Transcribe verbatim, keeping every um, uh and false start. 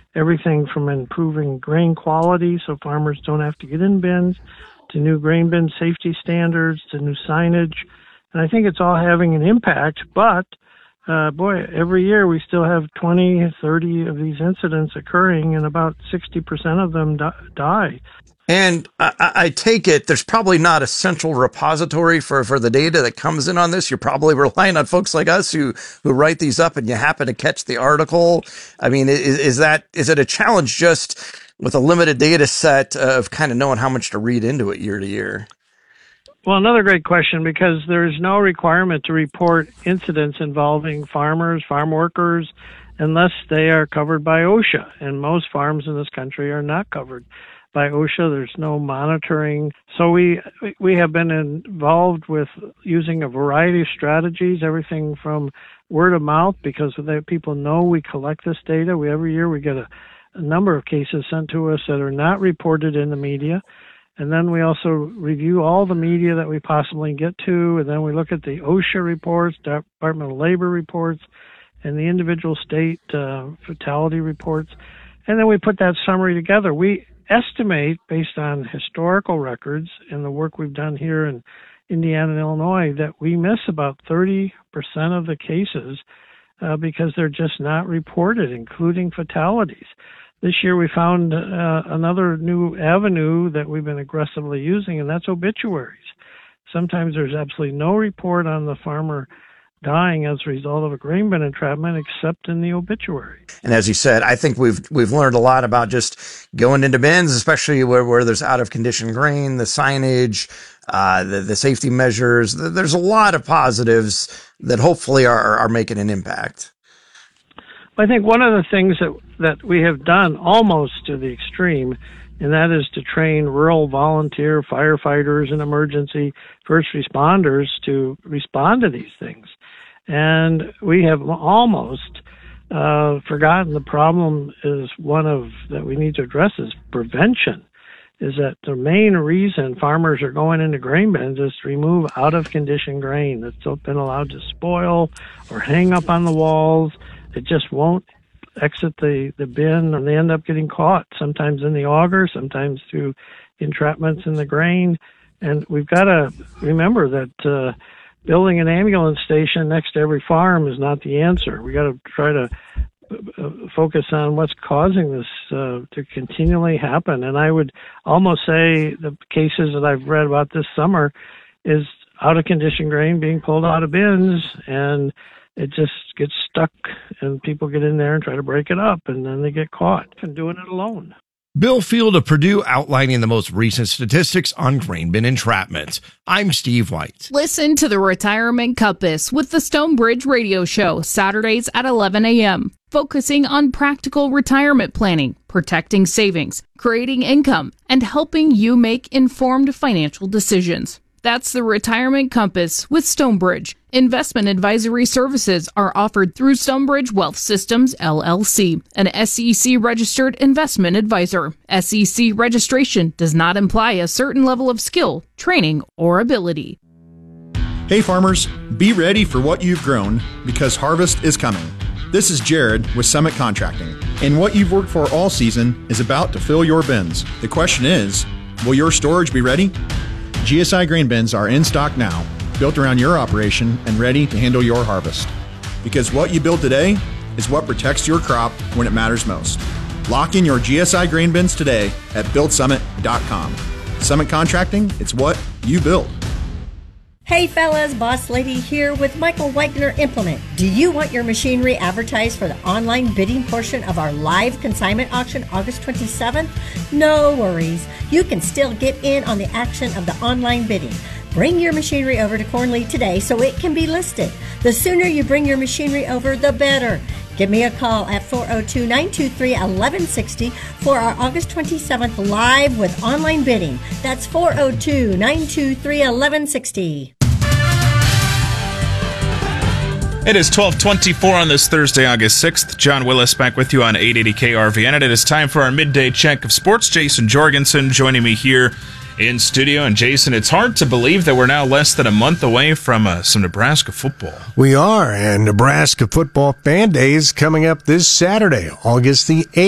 everything from improving grain quality so farmers don't have to get in bins, to new grain bin safety standards, to new signage. And I think it's all having an impact, but uh, boy, every year we still have twenty, thirty of these incidents occurring, and about sixty percent of them di- die. And I, I take it there's probably not a central repository for, for the data that comes in on this. You're probably relying on folks like us who, who write these up, and you happen to catch the article. I mean, is, is that, is it a challenge just with a limited data set of kind of knowing how much to read into it year to year? Well, another great question, because there's no requirement to report incidents involving farmers, farm workers, unless they are covered by OSHA. And most farms in this country are not covered by OSHA. There's no monitoring. So we we have been involved with using a variety of strategies, everything from word of mouth, because people know we collect this data. We every year we get a, a number of cases sent to us that are not reported in the media. And then we also review all the media that we possibly get to, and then we look at the OSHA reports, Department of Labor reports, and the individual state uh, fatality reports. And then we put that summary together. We estimate, based on historical records and the work we've done here in Indiana and Illinois, that we miss about thirty percent of the cases uh, because they're just not reported, including fatalities. This year we found uh, another new avenue that we've been aggressively using, and that's obituaries. Sometimes there's absolutely no report on the farmer dying as a result of a grain bin entrapment, except in the obituary. And as you said, I think we've we've learned a lot about just going into bins, especially where, where there's out of condition grain, the signage, uh, the, the safety measures. There's a lot of positives that hopefully are, are making an impact. I think one of the things that, that we have done almost to the extreme, and that is to train rural volunteer firefighters and emergency first responders to respond to these things. And we have almost uh, forgotten the problem is one of that we need to address is prevention, is that the main reason farmers are going into grain bins is to remove out-of-condition grain that's been allowed to spoil or hang up on the walls. It just won't exit the, the bin, and they end up getting caught, sometimes in the auger, sometimes through entrapments in the grain. And we've got to remember that uh, building an ambulance station next to every farm is not the answer. We got to try to uh, focus on what's causing this uh, to continually happen. And I would almost say the cases that I've read about this summer is out-of-condition grain being pulled out of bins, and it just gets stuck, and people get in there and try to break it up, and then they get caught and doing it alone. Bill Field of Purdue outlining the most recent statistics on grain bin entrapment. I'm Steve White. Listen to the Retirement Compass with the Stonebridge Radio Show, Saturdays at eleven a.m., focusing on practical retirement planning, protecting savings, creating income, and helping you make informed financial decisions. That's the Retirement Compass with Stonebridge. Investment advisory services are offered through Stonebridge Wealth Systems, L L C, an S E C-registered investment advisor. S E C registration does not imply a certain level of skill, training, or ability. Hey farmers, be ready for what you've grown, because harvest is coming. This is Jared with Summit Contracting, and what you've worked for all season is about to fill your bins. The question is, will your storage be ready? G S I grain bins are in stock now, built around your operation and ready to handle your harvest. Because what you build today is what protects your crop when it matters most. Lock in your G S I grain bins today at build summit dot com. Summit Contracting, it's what you build. Hey fellas, Boss Lady here with Michael Wagner Implement. Do you want your machinery advertised for the online bidding portion of our live consignment auction August twenty-seventh? No worries. You can still get in on the action of the online bidding. Bring your machinery over to Cornley today so it can be listed. The sooner you bring your machinery over, the better. Give me a call at four oh two, nine two three, one one six oh for our August twenty-seventh live with online bidding. That's four oh two, nine two three, one one six oh. It is twelve twenty-four on this Thursday, August sixth. John Willis back with you on eight eighty K R V N, and it is time for our midday check of sports. Jason Jorgensen joining me here in studio. And Jason, it's hard to believe that we're now less than a month away from uh, some Nebraska football. We are, and Nebraska Football Fan Day is coming up this Saturday, August the eighth.